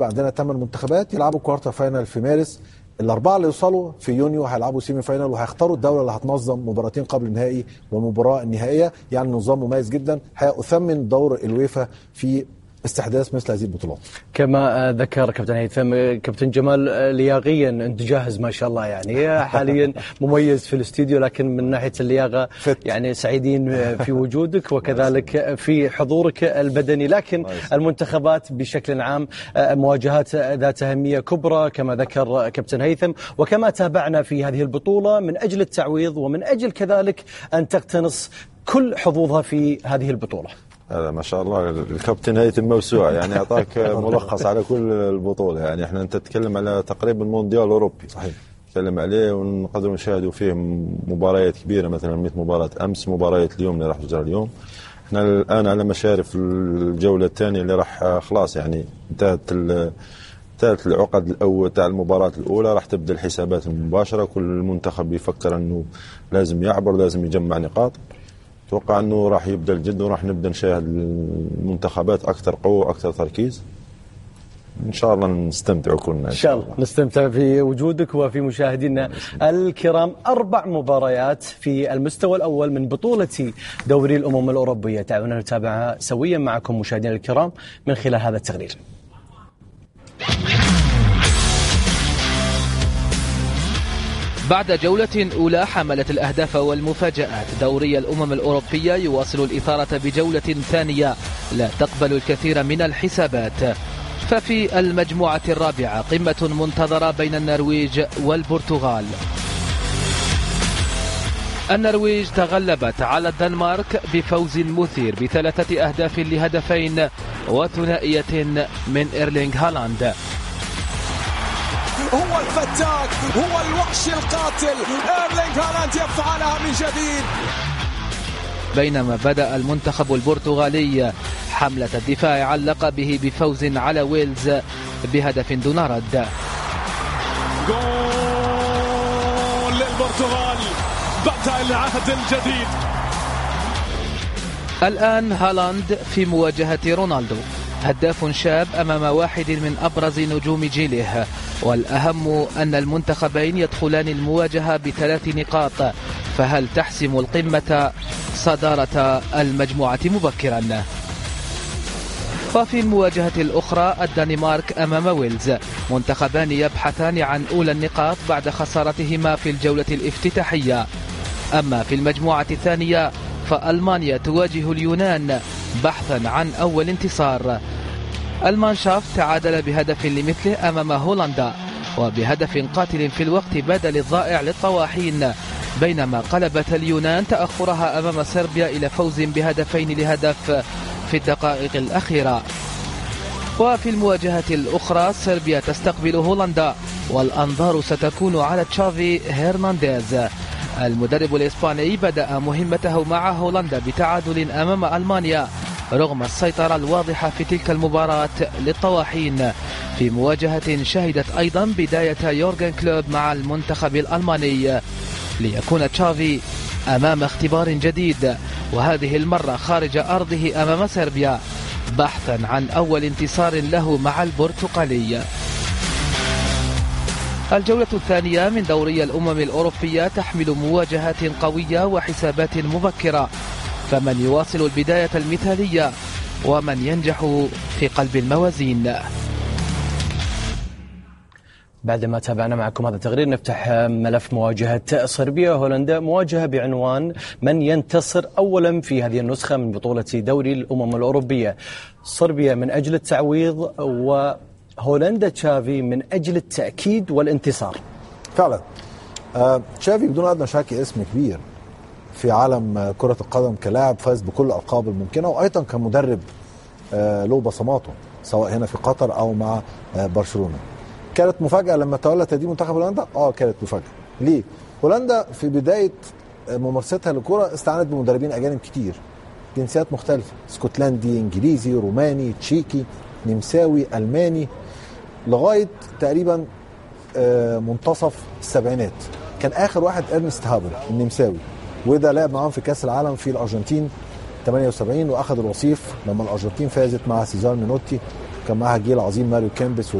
عندنا 8 منتخبات يلعبوا كوارتر فاينل في مارس. الأربعة اللي يوصلوا في يونيو هيلعبوا سيمي فاينل، وهيختاروا الدولة اللي هتنظم مباراتين قبل النهائي والمباراة النهائية. يعني نظام مميز جدا هيثمن دور الويفا في استحداث مثل هذه البطولات. كما ذكر كابتن هيثم، كابتن جمال لياقيا انت جاهز ما شاء الله، يعني حاليا مميز في الاستديو، لكن من ناحيه اللياقه يعني سعيدين في وجودك وكذلك في حضورك البدني. لكن المنتخبات بشكل عام مواجهات ذات اهميه كبرى كما ذكر كابتن هيثم، وكما تابعنا في هذه البطوله من اجل التعويض ومن اجل كذلك ان تقتنص كل حظوظها في هذه البطوله. هذا ما شاء الله الكابتن هيثم موسوعة، يعني أعطاك ملخص على كل البطولة. يعني احنا أنت تتكلم على تقريبا مونديال أوروبي صحيح تتكلم عليه، ونقدر نشاهدوا فيه مباريات كبيرة مثلا 100 مباراة أمس، مباريات اليوم اللي راح تجرى اليوم. احنا الآن على مشارف الجولة الثانية اللي راح خلاص، يعني انتهت العقد الأول تاع المباراة الأولى، راح تبدأ الحسابات المباشرة. كل منتخب يفكر أنه لازم يعبر، لازم يجمع نقاط. أتوقع أنه راح يبدأ الجد، وراح نبدأ نشاهد المنتخبات أكثر قوة أكثر تركيز. إن شاء الله نستمتع كلنا إن شاء الله نستمتع في وجودك وفي مشاهدينا الكرام. 4 مباريات في المستوى الأول من بطولة دوري الأمم الأوروبية، تعالوا نتابعها سويا معكم مشاهدينا الكرام من خلال هذا التقرير. بعد جولة أولى حملت الأهداف والمفاجآت، دوري الأمم الأوروبية يواصل الإثارة بجولة ثانية لا تقبل الكثير من الحسابات. ففي المجموعة الرابعة قمة منتظرة بين النرويج والبرتغال. النرويج تغلبت على الدنمارك بفوز مثير ب3 أهداف لهدفين وثنائية من إيرلينغ هالاند. هو الفتاك، هو الوحش القاتل، إيرلينغ هالاند يفعلها من جديد. بينما بدأ المنتخب البرتغالي حملة الدفاع عن لقبه بفوز على ويلز بهدف دون رد. جول للبرتغال، بدأ العهد الجديد. الآن هالاند في مواجهة رونالدو، هداف شاب أمام واحد من أبرز نجوم جيله. والأهم أن المنتخبين يدخلان المواجهة ب3 نقاط، فهل تحسم القمة صدارة المجموعة مبكرا؟ وفي المواجهة الأخرى الدنمارك أمام ويلز، منتخبان يبحثان عن أولى النقاط بعد خسارتهما في الجولة الافتتاحية. أما في المجموعة الثانية فألمانيا تواجه اليونان بحثا عن أول انتصار. المانشافت تعادل بهدف لمثله أمام هولندا وبهدف قاتل في الوقت بدل الضائع للطواحين، بينما قلبت اليونان تأخرها أمام صربيا إلى فوز بهدفين لهدف في الدقائق الأخيرة. وفي المواجهة الأخرى صربيا تستقبل هولندا، والأنظار ستكون على تشافي هيرنانديز. المدرب الإسباني بدأ مهمته مع هولندا بتعادل أمام ألمانيا رغم السيطرة الواضحة في تلك المباراة للطواحين، في مواجهة شهدت أيضا بداية يورغن كلوب مع المنتخب الألماني، ليكون تشافي أمام اختبار جديد، وهذه المرة خارج أرضه أمام صربيا بحثا عن أول انتصار له مع البرتغالي. الجولة الثانية من دوري الأمم الأوروبية تحمل مواجهات قوية وحسابات مبكرة، فمن يواصل البداية المثالية ومن ينجح في قلب الموازين. بعدما تابعنا معكم هذا التقرير نفتح ملف مواجهة صربيا وهولندا، مواجهة بعنوان من ينتصر أولا في هذه النسخة من بطولة دوري الأمم الأوروبية. صربيا من أجل التعويض وهولندا تشافي من أجل التأكيد والانتصار. فعلا تشافي بدون أدنى شك اسم كبير في عالم كرة القدم كلاعب، فاز بكل الألقاب الممكنة، وأيضا كمدرب له بصماته سواء هنا في قطر أو مع برشلونة. كانت مفاجأة لما تولى تدريب منتخب هولندا. كانت مفاجأة. ليه؟ هولندا في بداية ممارستها للكرة استعانت بمدربين أجانب كتير، جنسيات مختلفة، اسكتلندي، انجليزي، روماني، تشيكي، نمساوي، ألماني، لغاية تقريبا منتصف السبعينات. كان آخر واحد إرنست هابل النمساوي، وده لعب معاهم في كأس العالم في الأرجنتين 78 وأخذ الوصيف لما الأرجنتين فازت مع سيزار مينوتي كان معاها جيل عظيم، ماريو كيمبس